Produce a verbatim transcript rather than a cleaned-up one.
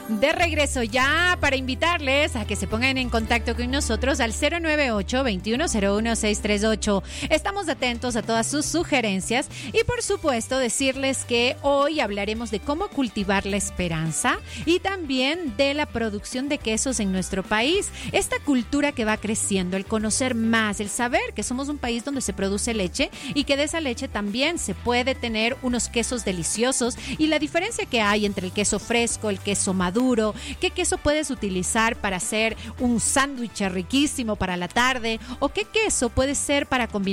De regreso ya para invitarles a que se pongan en contacto con nosotros al cero nueve ocho, veintiuno cero uno, seiscientos treinta y ocho. Estamos atentos a todas sus sugerencias y por supuesto decirles que hoy hablaremos de cómo cultivar la esperanza y también de la producción de quesos en nuestro país. Esta cultura que va creciendo, el conocer más, el saber que somos un país donde se produce leche y que de esa leche también se puede tener unos quesos deliciosos y la diferencia que hay entre el queso fresco, el queso maduro, Duro, qué queso puedes utilizar para hacer un sándwich riquísimo para la tarde o qué queso puede ser para combinar